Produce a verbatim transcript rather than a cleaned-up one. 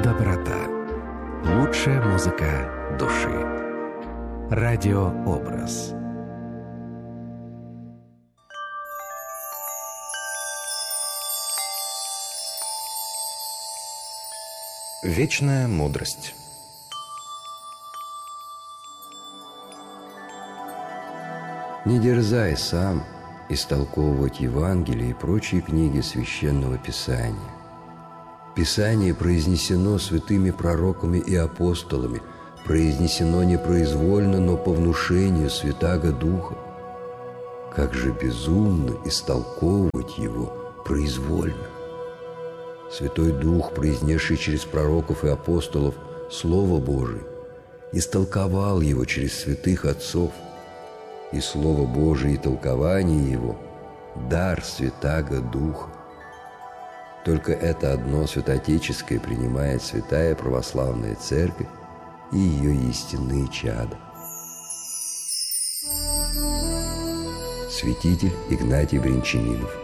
доброта. Лучшая музыка души. Радиообраз. Вечная мудрость. Не дерзай сам истолковывать Евангелие и прочие книги Священного Писания. Писание произнесено святыми пророками и апостолами, произнесено непроизвольно, но по внушению Святаго Духа. Как же безумно истолковывать его произвольно! Святой Дух, произнесший через пророков и апостолов Слово Божие, истолковал его через святых отцов. И Слово Божие и толкование его – дар Святаго Духа. Только это одно святоотеческое принимает Святая Православная Церковь и ее истинные чада. Святитель Игнатий Брянчанинов.